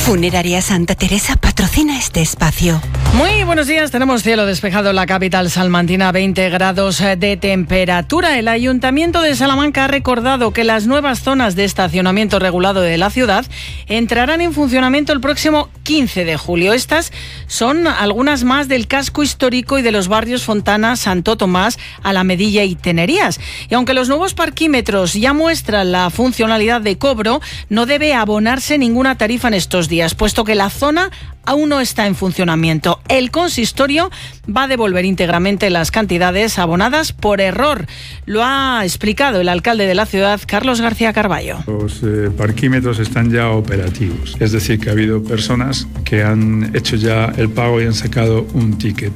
Funeraria Santa Teresa patrocina este espacio. Muy buenos días, tenemos cielo despejado en la capital salmantina, 20 grados de temperatura. El Ayuntamiento de Salamanca ha recordado que las nuevas zonas de estacionamiento regulado de la ciudad entrarán en funcionamiento el próximo 15 de julio. Estas son algunas más del casco histórico y de los barrios Fontana, Santo Tomás, Alamedilla y Tenerías. Y aunque los nuevos parquímetros ya muestran la funcionalidad de cobro, no debe abonarse ninguna tarifa en estos días, puesto que la zona aún no está en funcionamiento. El consistorio va a devolver íntegramente las cantidades abonadas por error. Lo ha explicado el alcalde de la ciudad, Carlos García Carballo. Los parquímetros están ya operativos. Es decir, que ha habido personas que han hecho ya el pago y han sacado un ticket.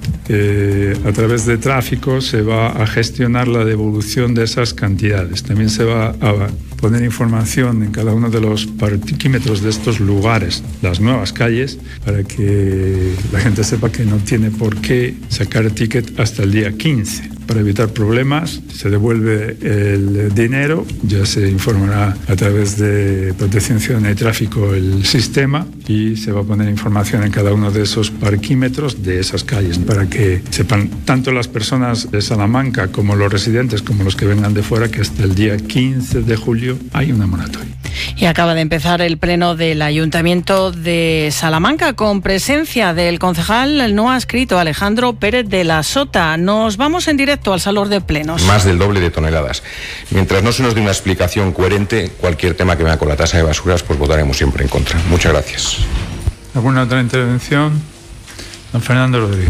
A través de tráfico se va a gestionar la devolución de esas cantidades. También se va a poner información en cada uno de los parquímetros de estos lugares, las nuevas calles, para que la gente sepa que no tiene por qué sacar ticket hasta el día 15. Para evitar problemas, se devuelve el dinero, ya se informará a través de Protección Ciudadana y Tráfico el sistema y se va a poner información en cada uno de esos parquímetros de esas calles para que sepan tanto las personas de Salamanca como los residentes como los que vengan de fuera que hasta el día 15 de julio hay una moratoria. Y acaba de empezar el pleno del Ayuntamiento de Salamanca con presencia del concejal no adscrito Alejandro Pérez de la Sota. Nos vamos en directo al salón de plenos. Más del doble de toneladas. Mientras no se nos dé una explicación coherente, cualquier tema que venga con la tasa de basuras, pues votaremos siempre en contra. Muchas gracias. ¿Alguna otra intervención? Don Fernando Rodríguez.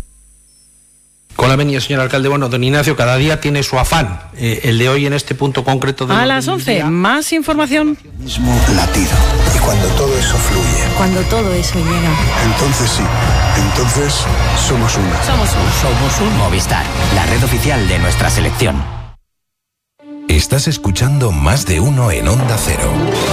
Con la venia, señor alcalde. Bueno, don Ignacio, cada día tiene su afán. El de hoy en este punto concreto de a las 11, más información. Mismo latido. Y cuando todo eso fluye. Cuando todo eso llega. Entonces sí. Entonces somos una. Somos un Movistar, la red oficial de nuestra selección. Estás escuchando Más de Uno en Onda Cero.